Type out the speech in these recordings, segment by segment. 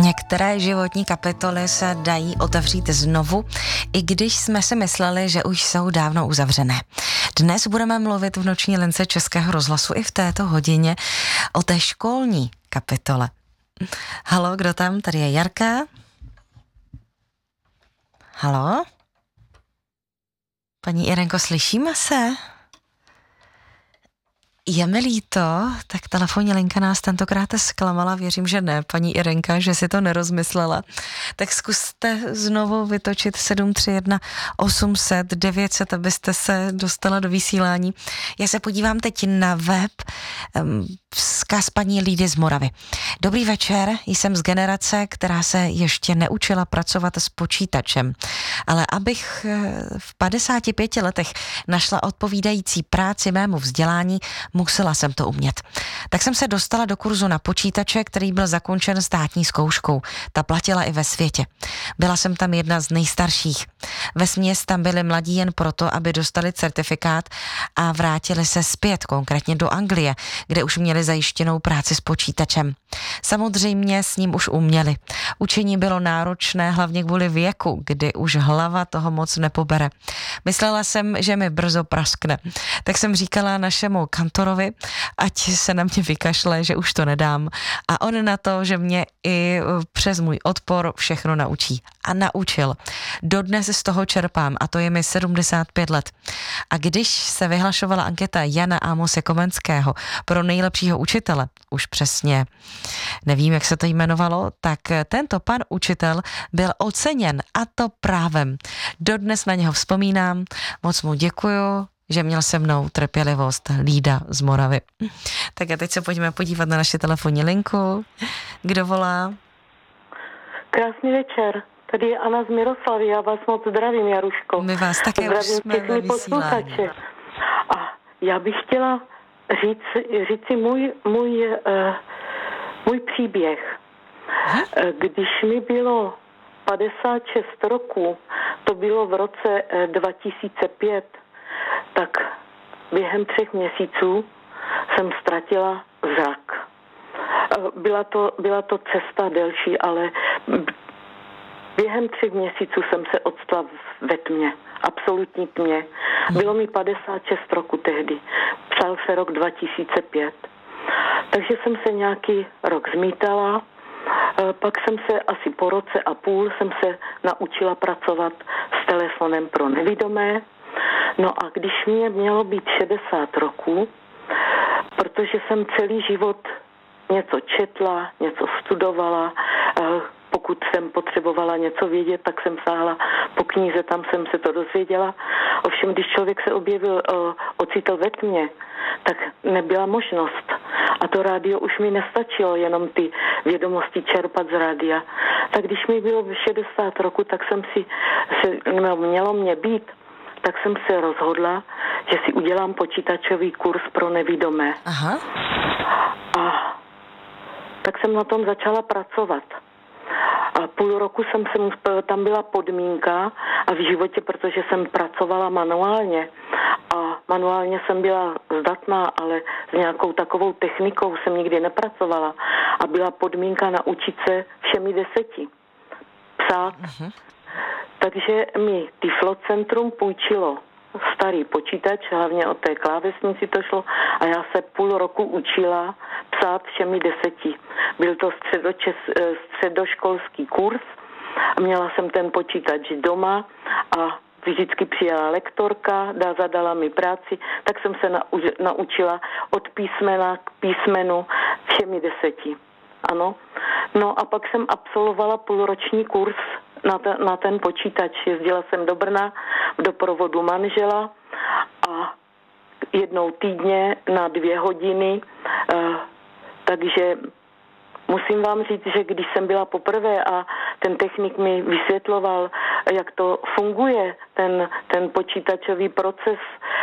Některé životní kapitoly se dají otevřít znovu, i když jsme si mysleli, že už jsou dávno uzavřené. Dnes budeme mluvit v noční lince Českého rozhlasu i v této hodině o té školní kapitole. Haló, kdo tam? Tady je Jarka. Haló? Paní Irenko, slyšíme se? Je mi líto, tak telefonní linka nás tentokrát zklamala, věřím, že ne, paní Irenka, že si to nerozmyslela. Tak zkuste znovu vytočit 731 800 900, abyste se dostala do vysílání. Já se podívám teď na web, vzkaz paní Lídy z Moravy. Dobrý večer, jsem z generace, která se ještě neučila pracovat s počítačem, ale abych v 55 letech našla odpovídající práci mému vzdělání, musela jsem to umět. Tak jsem se dostala do kurzu na počítače, který byl zakončen státní zkouškou. Ta platila i ve světě. Byla jsem tam jedna z nejstarších. Vesměs tam byli mladí jen proto, aby dostali certifikát a vrátili se zpět, konkrétně do Anglie, kde už měli zajištěnou práci s počítačem. Samozřejmě s ním už uměli. Učení bylo náročné, hlavně kvůli věku, kdy už hlava toho moc nepobere. Myslela jsem, že mi brzo praskne. Tak jsem říkala našemu kantorovi, ať se na mě vykašle, že už to nedám. A on na to, že mě i přes můj odpor všechno naučí. A naučil. Dodnes z toho čerpám a to je mi 75 let. A když se vyhlašovala anketa Jana Amose Komenského pro nejlepšího učitele, už přesně nevím, jak se to jmenovalo, tak tento pan učitel byl oceněn a to právem. Dodnes na něho vzpomínám, moc mu děkuju, že měl se mnou trpělivost, Lída z Moravy. Tak a teď se pojďme podívat na naši telefonní linku. Kdo volá? Krásný večer. Tady je Anna z Miroslavy, já vás moc zdravím, Jaruško. My vás také už jsme ve vysílání. A já bych chtěla říct si můj příběh. Když mi bylo 56 roků, to bylo v roce 2005, tak během 3 měsíců jsem ztratila zrak. Byla to cesta delší, ale během 3 měsíců jsem se odstala ve tmě, absolutní tmě. Bylo mi 56 roku tehdy, psal se rok 2005. Takže jsem se nějaký rok zmítala, pak jsem se asi po roce a půl jsem se naučila pracovat s telefonem pro nevidomé. No a když mě mělo být 60 roků, protože jsem celý život něco četla, něco studovala, pokud jsem potřebovala něco vědět, tak jsem sáhla po knize, tam jsem se to dozvěděla. Ovšem, když člověk se ocitl ve tmě, tak nebyla možnost. A to rádio už mi nestačilo, jenom ty vědomosti čerpat z rádia. Tak když mi bylo 60 roku, tak mělo mě být, tak jsem se rozhodla, že si udělám počítačový kurz pro nevidomé. Aha. A tak jsem na tom začala pracovat. A půl roku tam byla podmínka a v životě, protože jsem pracovala manuálně a manuálně jsem byla zdatná, ale s nějakou takovou technikou jsem nikdy nepracovala a byla podmínka naučit se všemi 10 psát. Uh-huh. Takže mi Tiflo Centrum půjčilo starý počítač, hlavně o té klávesnici to šlo a já se půl roku učila psát všemi 10. Byl to středoškolský kurz, měla jsem ten počítač doma a vždycky přijela lektorka, zadala mi práci, tak jsem se naučila od písmena k písmenu všemi 10. Ano. No a pak jsem absolvovala půlroční kurz na ten počítač. Jezdila jsem do Brna v doprovodu manžela a jednou týdně na 2 hodiny, takže musím vám říct, že když jsem byla poprvé a ten technik mi vysvětloval, jak to funguje, ten počítačový proces,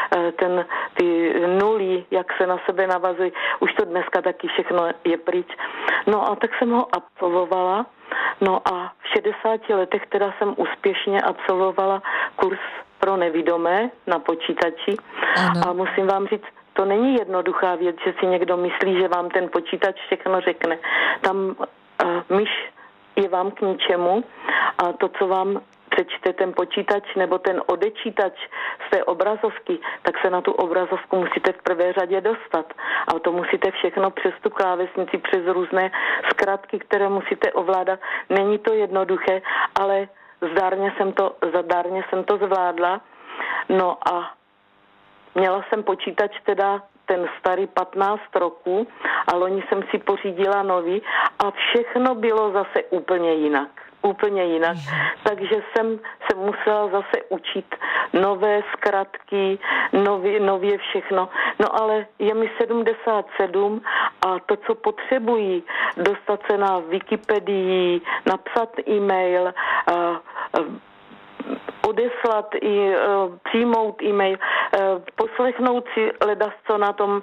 ty nuly, jak se na sebe navazují, už to dneska taky všechno je pryč. No a tak jsem ho absolvovala. No a v 60 letech teda jsem úspěšně absolvovala kurz pro nevidomé na počítači. Ano. A musím vám říct, to není jednoduchá věc, že si někdo myslí, že vám ten počítač všechno řekne. Tam myš je vám k ničemu a to, co vám přečte ten počítač nebo ten odečítač z té obrazovky, tak se na tu obrazovku musíte v prvé řadě dostat. A to musíte všechno přes tu klávesnici, přes různé zkratky, které musíte ovládat. Není to jednoduché, ale zdárně jsem to zvládla. No a měla jsem počítač teda ten starý 15 roků a loni jsem si pořídila nový a všechno bylo zase úplně jinak. Takže jsem se musela zase učit nové zkratky, nově všechno. No ale je mi 77 a to, co potřebují, dostat se na Wikipedii, napsat e-mail, odeslat i přijmout e-mail, poslechnout si ledasco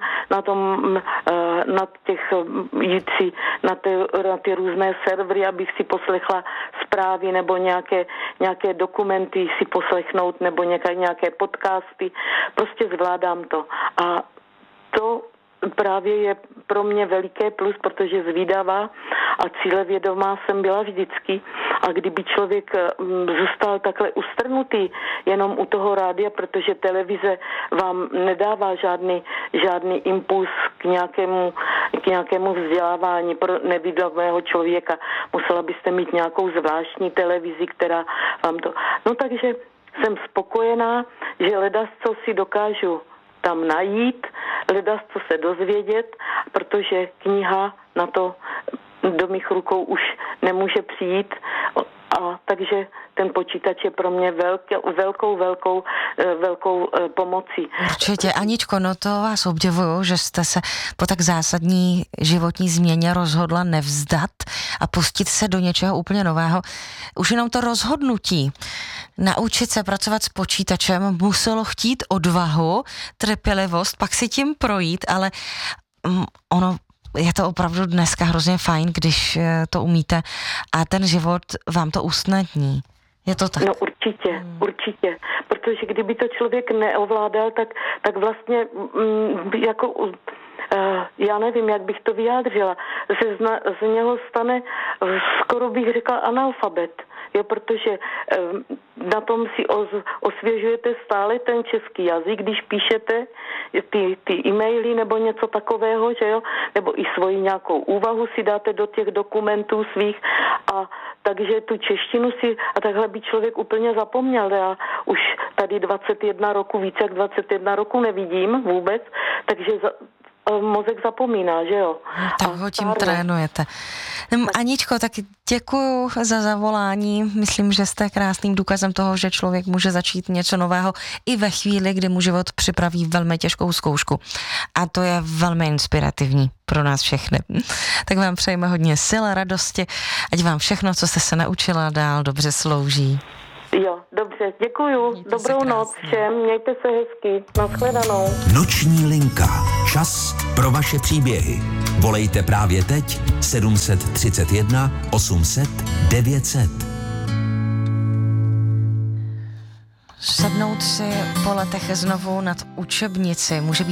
na těch jít si na ty různé servery, abych si poslechla zprávy nebo nějaké dokumenty si poslechnout nebo nějaké podcasty. Prostě zvládám to. A to právě je pro mě veliké plus, protože zvídavá a cílevědomá jsem byla vždycky. A kdyby člověk zůstal takhle ustrnutý jenom u toho rádia, protože televize vám nedává žádný impuls k nějakému vzdělávání pro nevidomého člověka. Musela byste mít nějakou zvláštní televizi, která vám to... No takže jsem spokojená, že ledasco si dokážu tam najít, ledasco se dozvědět, protože kniha na to do mých rukou už nemůže přijít. A takže ten počítač je pro mě velkou pomocí. Určitě, Aničko, no to vás obdivuju, že jste se po tak zásadní životní změně rozhodla nevzdat a pustit se do něčeho úplně nového. Už jenom to rozhodnutí naučit se pracovat s počítačem muselo chtít odvahu, trpělivost, pak si tím projít, ale ono je to opravdu dneska hrozně fajn, když to umíte a ten život vám to usnadní. Je to tak? No určitě. Protože kdyby to člověk neovládal, tak vlastně jako... já nevím, jak bych to vyjádřila. Z něho stane, skoro bych řekla, analfabet. Jo, protože na tom si osvěžujete stále ten český jazyk, když píšete ty e-maily nebo něco takového, že jo, nebo i svoji nějakou úvahu si dáte do těch dokumentů svých a takže tu češtinu si, a takhle by člověk úplně zapomněl. Já už tady 21 roku, více jak 21 roku nevidím vůbec, takže mozek zapomíná, že jo. Tak ho tím trénujete. Aničko, tak děkuju za zavolání. Myslím, že jste krásným důkazem toho, že člověk může začít něco nového i ve chvíli, kdy mu život připraví velmi těžkou zkoušku. A to je velmi inspirativní pro nás všechny. Tak vám přejeme hodně sil a radosti, ať vám všechno, co jste se naučila, dál dobře slouží. Jo, dobře, děkuju. Mějte dobrou noc všem, mějte se hezky. Nashledanou. Noční linka. Čas pro vaše příběhy. Volejte právě teď 731 800 900. Sednout si po letech znovu nad učebnici může být